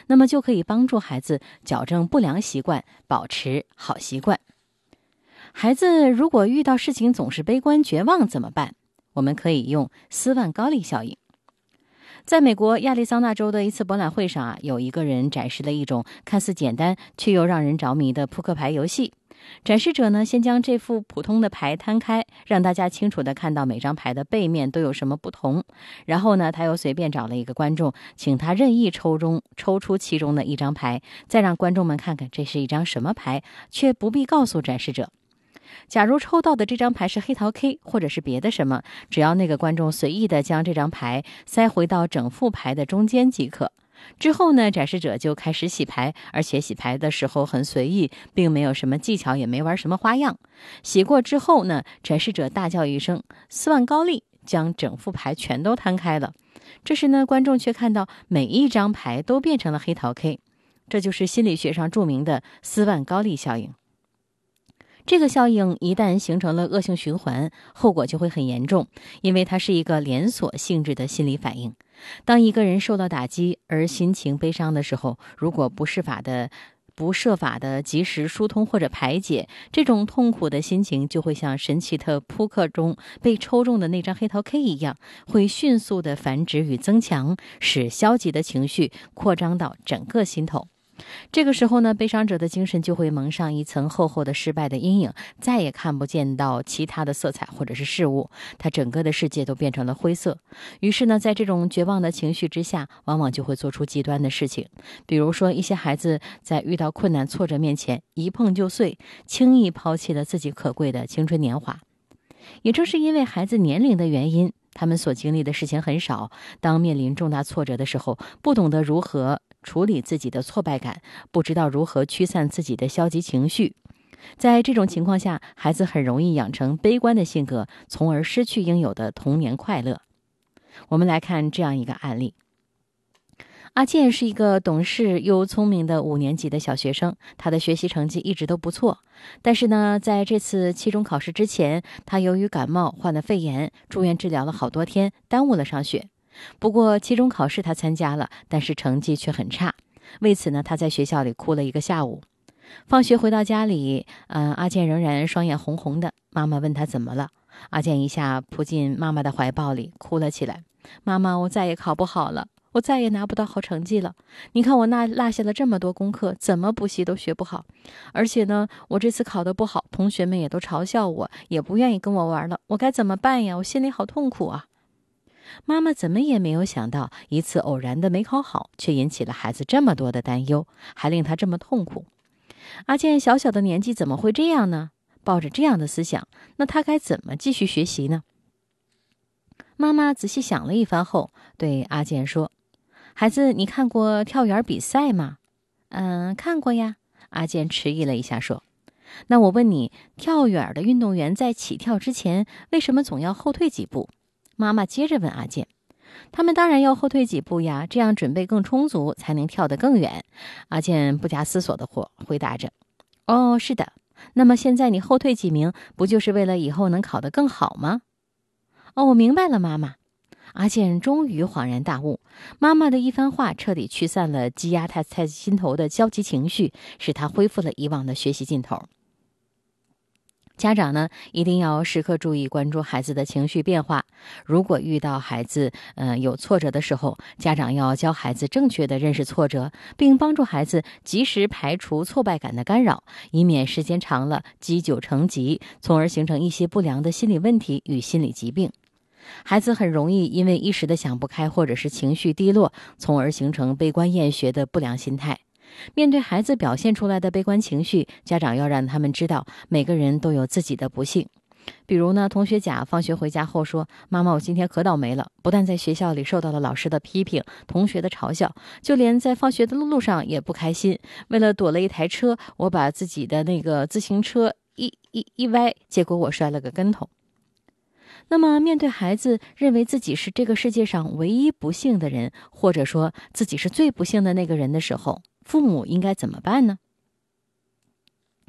那么就可以帮助孩子矫正不良习惯，保持好习惯。孩子如果遇到事情总是悲观绝望怎么办？我们可以用斯万高利效应。在美国亚利桑那州的一次博览会上有一个人展示了一种看似简单却又让人着迷的扑克牌游戏。展示者呢，先将这副普通的牌摊开，让大家清楚地看到每张牌的背面都有什么不同。然后呢，他又随便找了一个观众，请他任意抽出其中的一张牌，再让观众们看看这是一张什么牌，却不必告诉展示者。假如抽到的这张牌是黑桃 K 或者是别的什么，只要那个观众随意地将这张牌塞回到整副牌的中间即可。之后呢，展示者就开始洗牌，而且洗牌的时候很随意，并没有什么技巧，也没玩什么花样。洗过之后呢，展示者大叫一声斯万高利，将整副牌全都摊开了。这时呢，观众却看到每一张牌都变成了黑桃 K， 这就是心理学上著名的斯万高利效应。这个效应一旦形成了恶性循环，后果就会很严重，因为它是一个连锁性质的心理反应。当一个人受到打击而心情悲伤的时候，如果不设法的及时疏通或者排解，这种痛苦的心情就会像神奇的扑克中被抽中的那张黑桃 K 一样，会迅速的繁殖与增强，使消极的情绪扩张到整个心头。这个时候呢，悲伤者的精神就会蒙上一层厚厚的失败的阴影，再也看不见到其他的色彩或者是事物，他整个的世界都变成了灰色。于是呢，在这种绝望的情绪之下，往往就会做出极端的事情。比如说，一些孩子在遇到困难挫折面前一碰就碎，轻易抛弃了自己可贵的青春年华。也正是因为孩子年龄的原因，他们所经历的事情很少，当面临重大挫折的时候，不懂得如何处理自己的挫败感，不知道如何驱散自己的消极情绪。在这种情况下，孩子很容易养成悲观的性格，从而失去应有的童年快乐。我们来看这样一个案例。阿健是一个懂事又聪明的5年级的小学生，他的学习成绩一直都不错。但是呢，在这次期中考试之前，他由于感冒患了肺炎，住院治疗了好多天，耽误了上学。不过期中考试他参加了，但是成绩却很差。为此呢，他在学校里哭了一个下午。放学回到家里，阿健仍然双眼红红的。妈妈问他怎么了，阿健一下扑进妈妈的怀抱里，哭了起来。妈妈，我再也考不好了，我再也拿不到好成绩了。你看我落下了这么多功课，怎么补习都学不好。而且呢，我这次考得不好，同学们也都嘲笑我，也不愿意跟我玩了。我该怎么办呀？我心里好痛苦啊。妈妈怎么也没有想到，一次偶然的没考好，却引起了孩子这么多的担忧，还令他这么痛苦。阿健小小的年纪怎么会这样呢？抱着这样的思想，那他该怎么继续学习呢？妈妈仔细想了一番后，对阿健说：“孩子，你看过跳远比赛吗？”“看过呀。”阿健迟疑了一下说。“那我问你，跳远的运动员在起跳之前，为什么总要后退几步？”妈妈接着问阿健。“他们当然要后退几步呀，这样准备更充足，才能跳得更远。”阿健不假思索地回答着。“哦，是的。那么现在你后退几名，不就是为了以后能考得更好吗？”“哦，我明白了，妈妈。”阿健终于恍然大悟，妈妈的一番话彻底驱散了积压他在心头的消极情绪，使他恢复了以往的学习劲头。家长呢，一定要时刻注意关注孩子的情绪变化。如果遇到孩子有挫折的时候，家长要教孩子正确的认识挫折，并帮助孩子及时排除挫败感的干扰，以免时间长了积久成疾，从而形成一些不良的心理问题与心理疾病。孩子很容易因为一时的想不开或者是情绪低落，从而形成悲观厌学的不良心态。面对孩子表现出来的悲观情绪，家长要让他们知道每个人都有自己的不幸。比如呢，同学甲放学回家后说：“妈妈，我今天可倒霉了，不但在学校里受到了老师的批评，同学的嘲笑，就连在放学的路上也不开心。为了躲了一台车，我把自己的那个自行车一歪，结果我摔了个跟头。”那么面对孩子认为自己是这个世界上唯一不幸的人，或者说自己是最不幸的那个人的时候，父母应该怎么办呢？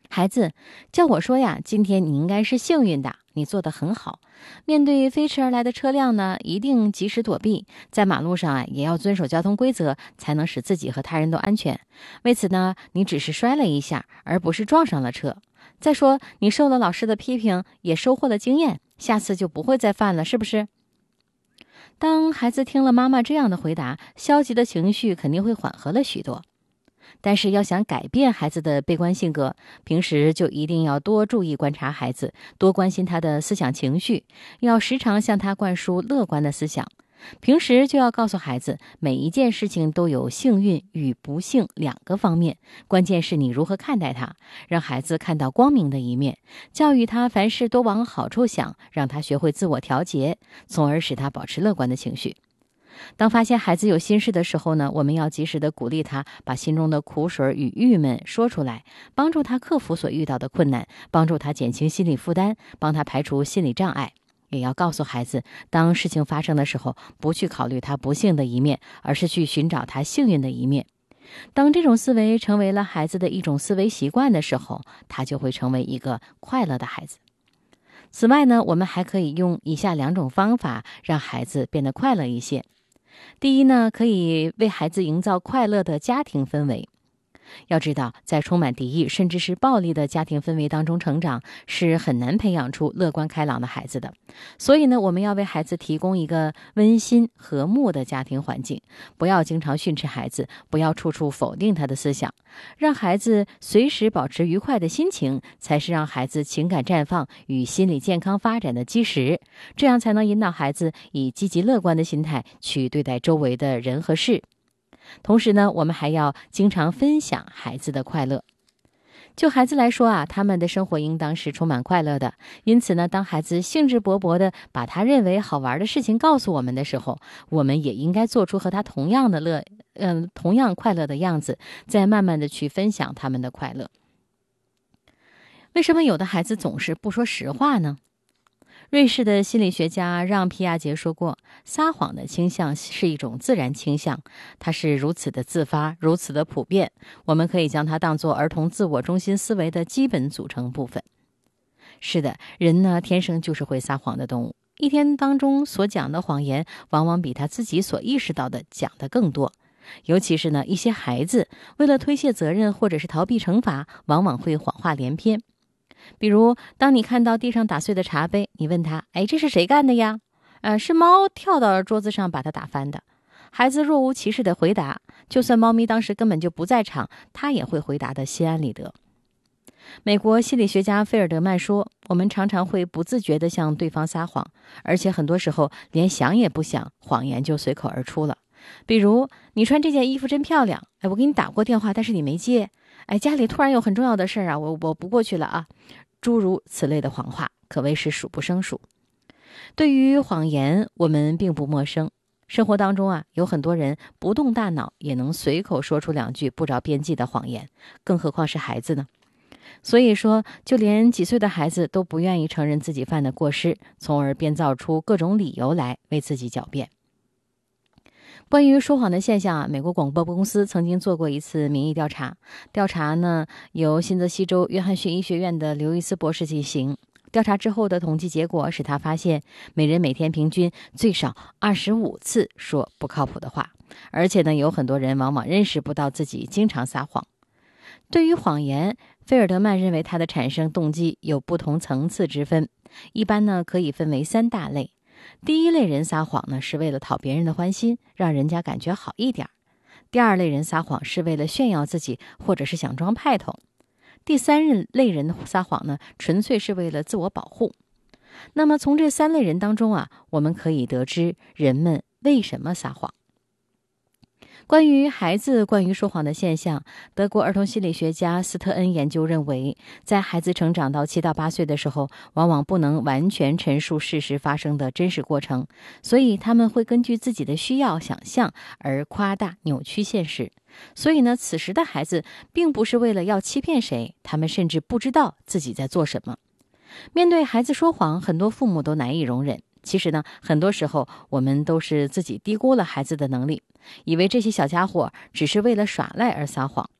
孩子，叫我说呀，今天你应该是幸运的，你做得很好。面对飞驰而来的车辆呢，一定及时躲避，在马路上也要遵守交通规则，才能使自己和他人都安全。为此呢，你只是摔了一下，而不是撞上了车。再说，你受了老师的批评，也收获了经验，下次就不会再犯了，是不是？当孩子听了妈妈这样的回答，消极的情绪肯定会缓和了许多。但是要想改变孩子的悲观性格，平时就一定要多注意观察孩子，多关心他的思想情绪，要时常向他灌输乐观的思想。平时就要告诉孩子，每一件事情都有幸运与不幸两个方面，关键是你如何看待它，让孩子看到光明的一面，教育他凡事多往好处想，让他学会自我调节，从而使他保持乐观的情绪。当发现孩子有心事的时候呢，我们要及时的鼓励他，把心中的苦水与郁闷说出来，帮助他克服所遇到的困难，帮助他减轻心理负担，帮他排除心理障碍。也要告诉孩子，当事情发生的时候，不去考虑他不幸的一面，而是去寻找他幸运的一面。当这种思维成为了孩子的一种思维习惯的时候，他就会成为一个快乐的孩子。此外呢，我们还可以用以下2种方法让孩子变得快乐一些。第一呢，可以为孩子营造快乐的家庭氛围。要知道，在充满敌意甚至是暴力的家庭氛围当中成长，是很难培养出乐观开朗的孩子的。所以呢，我们要为孩子提供一个温馨和睦的家庭环境，不要经常训斥孩子，不要处处否定他的思想，让孩子随时保持愉快的心情，才是让孩子情感绽放与心理健康发展的基石。这样才能引导孩子以积极乐观的心态去对待周围的人和事。同时呢，我们还要经常分享孩子的快乐。就孩子来说啊，他们的生活应当是充满快乐的。因此呢，当孩子兴致勃勃地把他认为好玩的事情告诉我们的时候，我们也应该做出和他同样快乐的样子，再慢慢地去分享他们的快乐。为什么有的孩子总是不说实话呢？瑞士的心理学家让·皮亚杰说过，撒谎的倾向是一种自然倾向，它是如此的自发，如此的普遍，我们可以将它当作儿童自我中心思维的基本组成部分。是的，人呢，天生就是会撒谎的动物，一天当中所讲的谎言，往往比他自己所意识到的讲得更多。尤其是呢，一些孩子为了推卸责任或者是逃避惩罚，往往会谎话连篇。比如，当你看到地上打碎的茶杯，你问他：“哎，这是谁干的呀？”是猫跳到桌子上把它打翻的。孩子若无其事地回答，就算猫咪当时根本就不在场，他也会回答得心安理得。美国心理学家菲尔德曼说，我们常常会不自觉地向对方撒谎，而且很多时候连想也不想，谎言就随口而出了。比如，你穿这件衣服真漂亮，我给你打过电话，但是你没接。家里突然有很重要的事啊，我不过去了啊。诸如此类的谎话可谓是数不胜数。对于谎言，我们并不陌生。生活当中啊，有很多人不动大脑也能随口说出2句不着边际的谎言，更何况是孩子呢？所以说，就连几岁的孩子都不愿意承认自己犯的过失，从而编造出各种理由来为自己狡辩。关于说谎的现象啊，美国广播公司曾经做过一次民意调查。调查呢，由新泽西州约翰逊医学院的刘易斯博士进行。调查之后的统计结果使他发现，每人每天平均最少25次说不靠谱的话，而且呢，有很多人往往认识不到自己经常撒谎。对于谎言，菲尔德曼认为它的产生动机有不同层次之分，一般呢可以分为3大类。第一类人撒谎呢，是为了讨别人的欢心，让人家感觉好一点。第二类人撒谎是为了炫耀自己，或者是想装派头。第3类人撒谎呢，纯粹是为了自我保护。那么从这3类人当中啊，我们可以得知人们为什么撒谎。关于孩子关于说谎的现象，德国儿童心理学家斯特恩研究认为，在孩子成长到7到8岁的时候，往往不能完全陈述事实发生的真实过程，所以他们会根据自己的需要想象而夸大扭曲现实。所以呢，此时的孩子并不是为了要欺骗谁，他们甚至不知道自己在做什么。面对孩子说谎，很多父母都难以容忍。其实呢，很多时候我们都是自己低估了孩子的能力，以为这些小家伙只是为了耍赖而撒谎。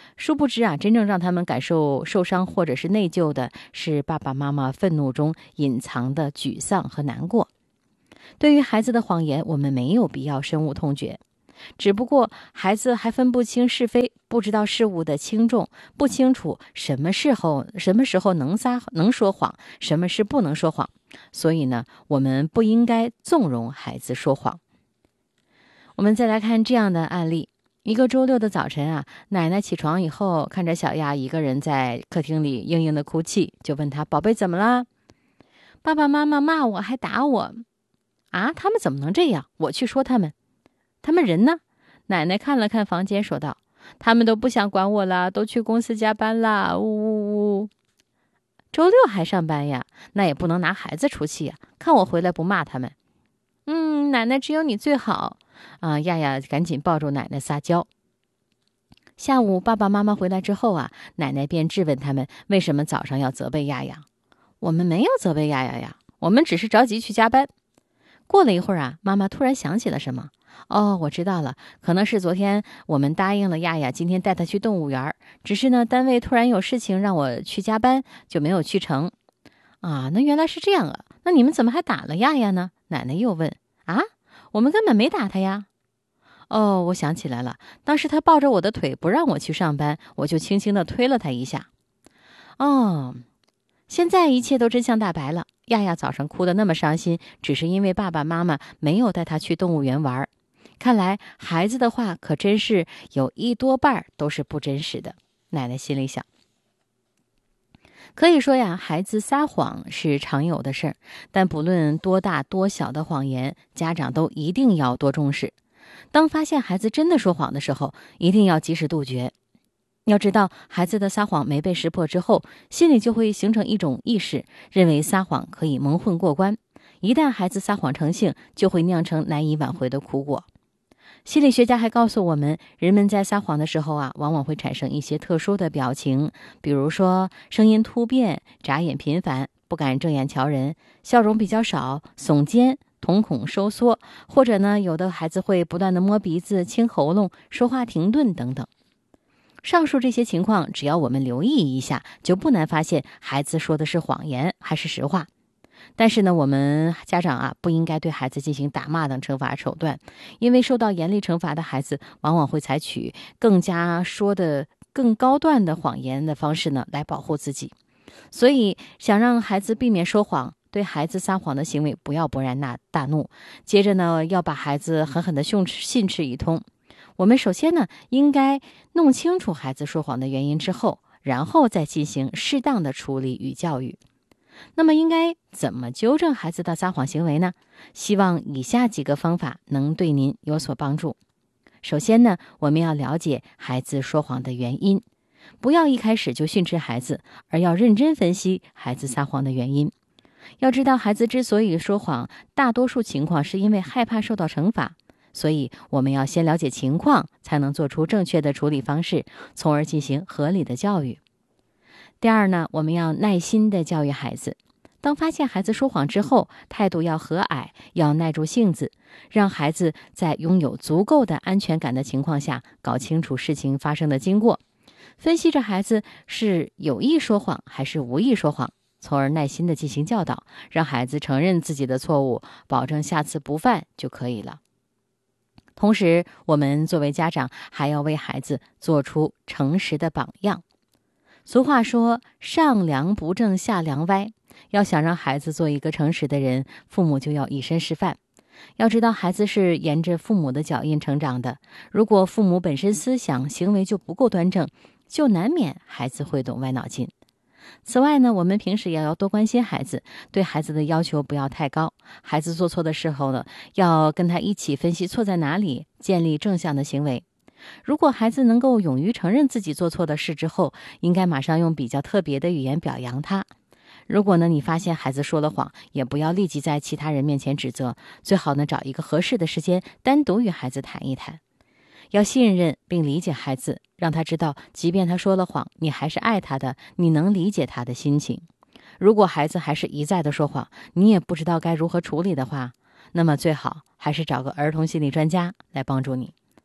殊不知啊，真正让他们感受受伤或者是内疚的是爸爸妈妈愤怒中隐藏的沮丧和难过。对于孩子的谎言，我们没有必要深恶痛绝，只不过孩子还分不清是非，不知道事物的轻重，不清楚什么时候能说谎，什么是不能说谎。所以呢，我们不应该纵容孩子说谎。我们再来看这样的案例。一个周六的早晨啊，奶奶起床以后，看着小亚一个人在客厅里嘤嘤的哭泣，就问他：宝贝怎么啦？爸爸妈妈骂我还打我。啊，他们怎么能这样？我去说他们。他们人呢？奶奶看了看房间说道：他们都不想管我了，都去公司加班啦，呜呜呜。周六还上班呀？那也不能拿孩子出气呀，看我回来不骂他们。奶奶只有你最好啊！亚亚赶紧抱住奶奶撒娇。下午爸爸妈妈回来之后啊，奶奶便质问他们为什么早上要责备亚亚。我们没有责备亚亚呀，我们只是着急去加班。过了一会儿啊，妈妈突然想起了什么。哦，我知道了，可能是昨天我们答应了亚亚今天带她去动物园，只是呢单位突然有事情让我去加班，就没有去成。啊，那原来是这样啊，那你们怎么还打了亚亚呢？奶奶又问。啊，我们根本没打他呀。哦，我想起来了，当时他抱着我的腿不让我去上班，我就轻轻地推了他一下。哦，现在一切都真相大白了。亚亚早上哭得那么伤心，只是因为爸爸妈妈没有带他去动物园玩。看来孩子的话可真是有一多半都是不真实的，奶奶心里想。可以说呀，孩子撒谎是常有的事儿，但不论多大多小的谎言，家长都一定要多重视。当发现孩子真的说谎的时候，一定要及时杜绝。要知道，孩子的撒谎没被识破之后，心里就会形成一种意识，认为撒谎可以蒙混过关。一旦孩子撒谎成性，就会酿成难以挽回的苦果。心理学家还告诉我们，人们在撒谎的时候啊，往往会产生一些特殊的表情，比如说声音突变、眨眼频繁、不敢正眼瞧人、笑容比较少、耸肩、瞳孔收缩，或者呢，有的孩子会不断的摸鼻子、清喉咙、说话停顿等等。上述这些情况，只要我们留意一下，就不难发现孩子说的是谎言还是实话。但是呢，我们家长啊，不应该对孩子进行打骂等惩罚手段，因为受到严厉惩罚的孩子，往往会采取更加说的更高段的谎言的方式呢，来保护自己。所以，想让孩子避免说谎，对孩子撒谎的行为不要勃然大怒，接着呢，要把孩子狠狠地训斥一通。我们首先呢，应该弄清楚孩子说谎的原因之后，然后再进行适当的处理与教育。那么应该怎么纠正孩子的撒谎行为呢？希望以下几个方法能对您有所帮助。首先呢，我们要了解孩子说谎的原因，不要一开始就训斥孩子，而要认真分析孩子撒谎的原因。要知道，孩子之所以说谎，大多数情况是因为害怕受到惩罚，所以我们要先了解情况，才能做出正确的处理方式，从而进行合理的教育。第二呢，我们要耐心地教育孩子。当发现孩子说谎之后，态度要和蔼，要耐住性子，让孩子在拥有足够的安全感的情况下，搞清楚事情发生的经过，分析着孩子是有意说谎还是无意说谎，从而耐心地进行教导，让孩子承认自己的错误，保证下次不犯就可以了。同时，我们作为家长还要为孩子做出诚实的榜样。俗话说，上梁不正下梁歪，要想让孩子做一个诚实的人，父母就要以身示范。要知道，孩子是沿着父母的脚印成长的，如果父母本身思想行为就不够端正，就难免孩子会动歪脑筋。此外呢，我们平时也要多关心孩子，对孩子的要求不要太高。孩子做错的时候呢，要跟他一起分析错在哪里，建立正向的行为。如果孩子能够勇于承认自己做错的事之后，应该马上用比较特别的语言表扬他。如果呢，你发现孩子说了谎，也不要立即在其他人面前指责，最好呢，找一个合适的时间单独与孩子谈一谈。要信任并理解孩子，让他知道即便他说了谎，你还是爱他的，你能理解他的心情。如果孩子还是一再的说谎，你也不知道该如何处理的话，那么最好还是找个儿童心理专家来帮助你。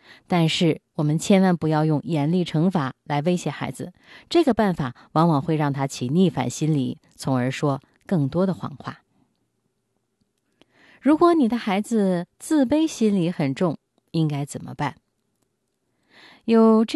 但是我们千万不要用严厉惩罚来威胁孩子，这个办法往往会让他起逆反心理，从而说更多的谎话。如果你的孩子自卑心理很重，应该怎么办？有